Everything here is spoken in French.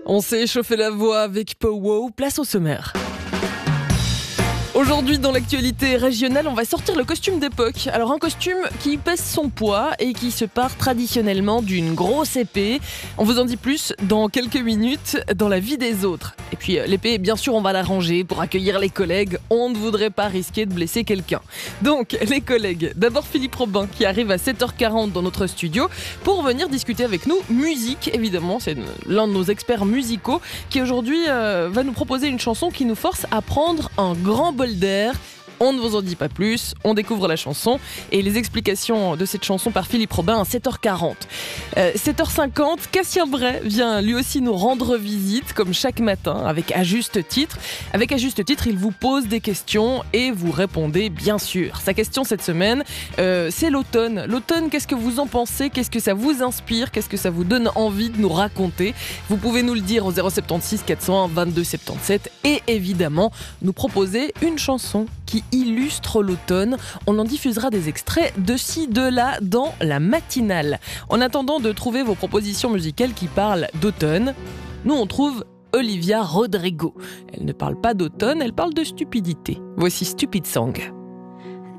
On s'est échauffé la voix avec Pow-Wow, place au sommaire. Aujourd'hui, dans l'actualité régionale, on va sortir le costume d'époque. Alors, un costume qui pèse son poids et qui se part traditionnellement d'une grosse épée. On vous en dit plus dans quelques minutes dans la vie des autres. Et puis, l'épée, bien sûr, on va la ranger pour accueillir les collègues. On ne voudrait pas risquer de blesser quelqu'un. Donc, les collègues, d'abord Philippe Robin qui arrive à 7h40 dans notre studio pour venir discuter avec nous musique, évidemment. C'est l'un de nos experts musicaux qui aujourd'hui va nous proposer une chanson qui nous force à prendre un grand bol d'air. On ne vous en dit pas plus, on découvre la chanson et les explications de cette chanson par Philippe Robin à 7h40. 7h50, Cassien Bray vient lui aussi nous rendre visite comme chaque matin avec À Juste Titre. Avec À Juste Titre, il vous pose des questions et vous répondez bien sûr. Sa question cette semaine, c'est l'automne. L'automne, qu'est-ce que vous en pensez ? Qu'est-ce que ça vous inspire ? Qu'est-ce que ça vous donne envie de nous raconter ? Vous pouvez nous le dire au 076 401 22 77 et évidemment nous proposer une chanson qui illustre l'automne. On en diffusera des extraits de ci, de là dans la matinale. En attendant de trouver vos propositions musicales qui parlent d'automne, nous on trouve Olivia Rodrigo. Elle ne parle pas d'automne, elle parle de stupidité. Voici Stupid Song.